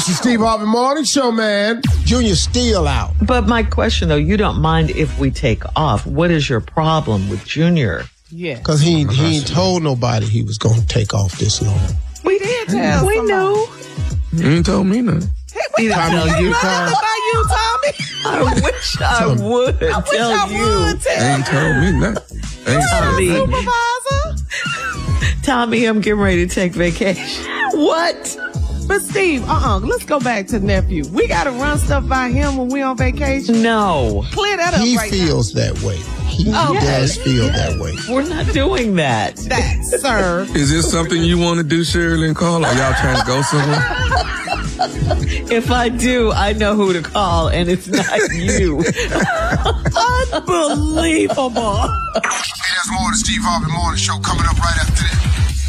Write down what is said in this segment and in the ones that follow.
the Steve Harvey Morning Show, man. Junior's still out. But my question, though, you don't mind if we take off. What is your problem with Junior? Yeah. Because he ain't told nobody he was going to take off this long. We did tell We somebody. know. You ain't told me nothing. He didn't tell you. About you, Tommy. I wish I would tell you. Ain't told me nothing. Ain't Tommy. told me. Supervisor. Tommy, I'm getting ready to take vacation. What? But Steve, let's go back to nephew. We got to run stuff by him when we on vacation. No. Clear that up He right feels that way. He does feel that way. We're not doing that. now. That, sir. Is this something you want to do, Shirley and Carl? Are y'all trying to go somewhere? If I do, I know who to call, and it's not you. Unbelievable. Hey, there's more of the Steve Harvey Morning Show coming up right after this.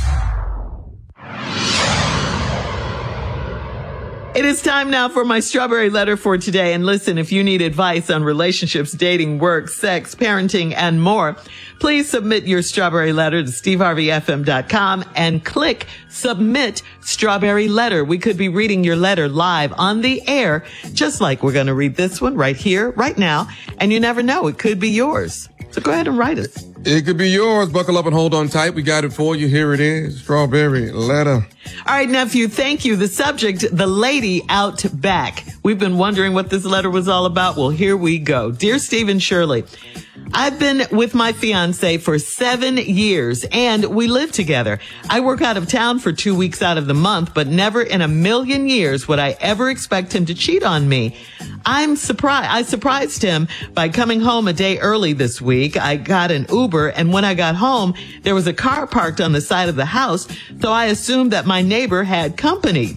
It is time now for my strawberry letter for today. And listen, if you need advice on relationships, dating, work, sex, parenting, and more, please submit your strawberry letter to steveharveyfm.com and click submit strawberry letter. We could be reading your letter live on the air, just like we're going to read this one right here, right now. And you never know, it could be yours. So go ahead and write us. It could be yours. Buckle up and hold on tight. We got it for you. Here it is. Strawberry letter. All right, nephew, thank you. The subject, the lady out back. We've been wondering what this letter was all about. Well, here we go. Dear Steve and Shirley, I've been with my fiance for 7 years and we live together. I work out of town for 2 weeks out of the month, but never in a million years would I ever expect him to cheat on me. I surprised him by coming home a day early this week. I got an Uber, and when I got home, there was a car parked on the side of the house, so I assumed that my neighbor had company.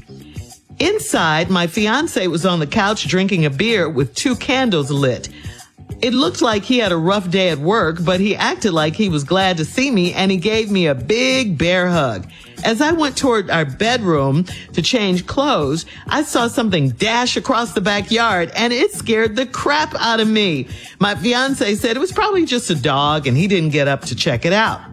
Inside, my fiance was on the couch drinking a beer with 2 candles lit. It looked like he had a rough day at work, but he acted like he was glad to see me, and he gave me a big bear hug. As I went toward our bedroom to change clothes, I saw something dash across the backyard, and it scared the crap out of me. My fiance said it was probably just a dog, and he didn't get up to check it out.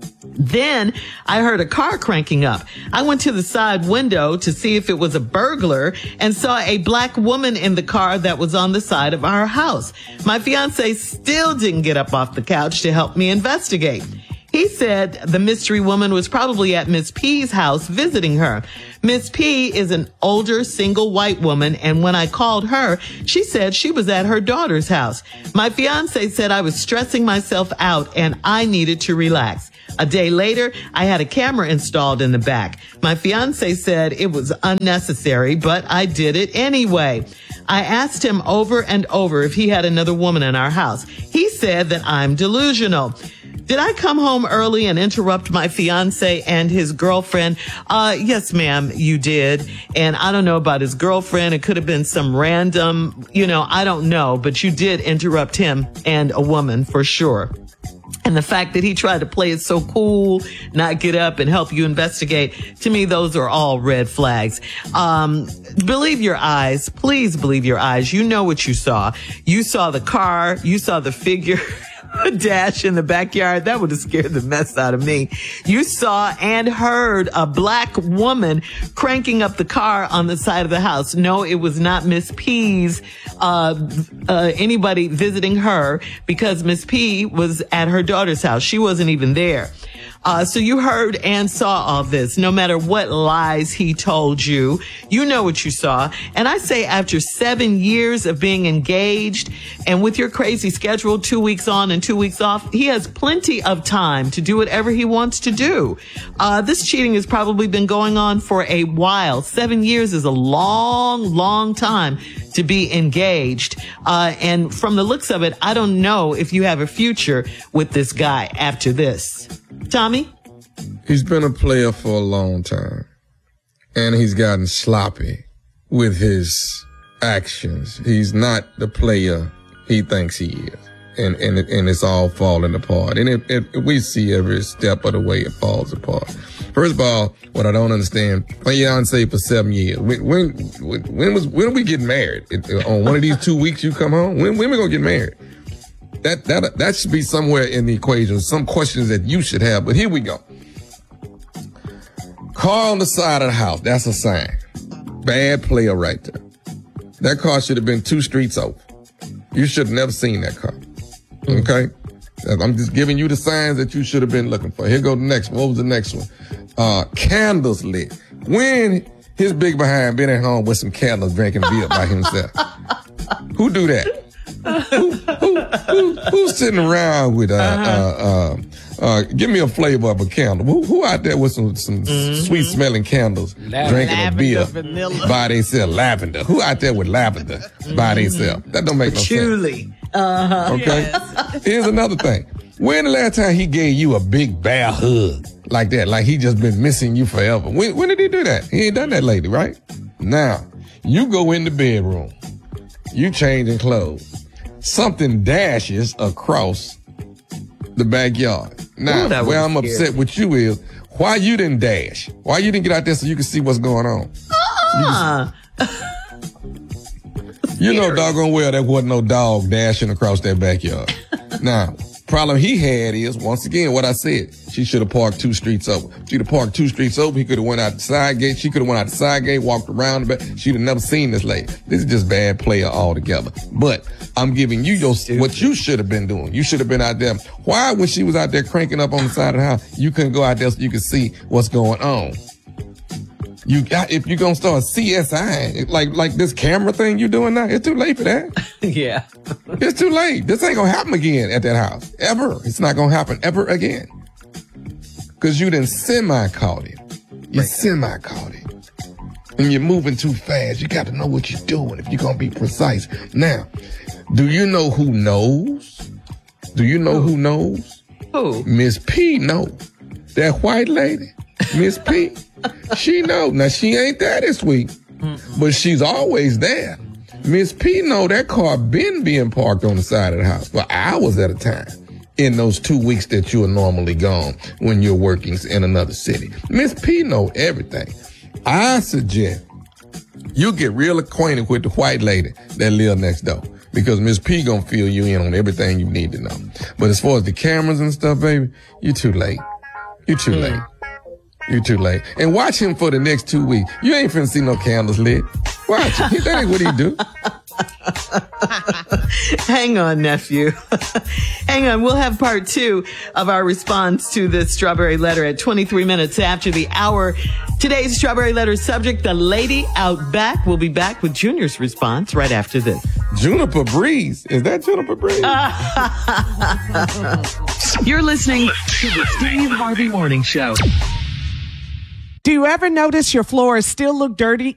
Then I heard a car cranking up. I went to the side window to see if it was a burglar and saw a black woman in the car that was on the side of our house. My fiance still didn't get up off the couch to help me investigate. He said the mystery woman was probably at Miss P's house visiting her. Miss P is an older single white woman, and when I called her, she said she was at her daughter's house. My fiance said I was stressing myself out and I needed to relax. A day later, I had a camera installed in the back. My fiance said it was unnecessary, but I did it anyway. I asked him over and over if he had another woman in our house. He said that I'm delusional. Did I come home early and interrupt my fiance and his girlfriend? Yes, ma'am, you did. And I don't know about his girlfriend. It could have been some random, I don't know, but you did interrupt him and a woman for sure. And the fact that he tried to play it so cool, not get up and help you investigate, to me, those are all red flags. Believe your eyes. Please believe your eyes. You know what you saw. You saw the car. You saw the figure dash in the backyard. That would have scared the mess out of me. You saw and heard a black woman cranking up the car on the side of the house. No, it was not Miss P's, anybody visiting her, because Miss P was at her daughter's house. She wasn't even there. So you heard and saw all this. No matter what lies he told you, you know what you saw. And I say after 7 years of being engaged and with your crazy schedule, 2 weeks on and 2 weeks off, he has plenty of time to do whatever he wants to do. This cheating has probably been going on for a while. 7 years is a long, long time to be engaged. And from the looks of it, I don't know if you have a future with this guy after this. Tommy? He's been a player for a long time, and he's gotten sloppy with his actions. He's not the player he thinks he is, and it's all falling apart. And we see every step of the way it falls apart. First of all, what I don't understand, my fiance for 7 years. When are we getting married? On one of these 2 weeks you come home? When we gonna get married? That should be somewhere in the equation. Some questions that you should have, but here we go. Car on the side of the house. That's a sign. Bad player right there. That car should have been 2 streets over. You should have never seen that car. Okay? I'm just giving you the signs that you should have been looking for. Here go the next one. What was the next one? Candles lit. When his big behind been at home with some candles drinking beer by himself? Who do that? Who's sitting around with give me a flavor of a candle? Who out there with some sweet smelling candles drinking a beer vanilla. by themselves? Lavender. Who out there with lavender by themselves? That don't make no sense. Truly. Okay. Here's another thing. When the last time he gave you a big bear hug like that? Like he just been missing you forever. When did he do that? He ain't done that lately, right? Now, you go in the bedroom. You changing clothes. Something dashes across the backyard. Now, where I'm upset with you is, why you didn't dash? Why you didn't get out there so you can see what's going on? You know doggone well there wasn't no dog dashing across that backyard. Now, problem he had is, once again, what I said, she should have parked 2 streets over. She'd have parked 2 streets over. He could have went out the side gate. She could have went out the side gate, walked around the back. She'd have never seen this lady. This is just bad player altogether. But I'm giving you what you should have been doing. You should have been out there. Why, when she was out there cranking up on the side of the house, you couldn't go out there so you could see what's going on? If you're gonna start CSI, like this camera thing you doing now, it's too late for that. Yeah. It's too late. This ain't gonna happen again at that house. Ever. It's not gonna happen ever again. Cause you done semi-caught it. You semi-caught it. And you're moving too fast. You got to know what you're doing if you're gonna be precise. Now, do you know who knows? Do you know who knows? Who? Miss P know. That white lady, Miss P. She know. Now, she ain't there this week, but she's always there. Miss P know that car been being parked on the side of the house for hours at a time in those 2 weeks that you are normally gone when you're working in another city. Miss P know everything. I suggest you get real acquainted with the white lady that live next door, because Miss P gonna fill you in on everything you need to know. But as far as the cameras and stuff, baby, you too late. You too late. You too late. And watch him for the next 2 weeks. You ain't finna see no candles lit. Watch him. That ain't what he do. Hang on, nephew. Hang on. We'll have part 2 of our response to this strawberry letter at 23 minutes after the hour. Today's strawberry letter subject, the lady out back. We'll be back with Junior's response right after this. Juniper Breeze. Is that Juniper Breeze? You're listening to the Steve Harvey Morning Show. Do you ever notice your floors still look dirty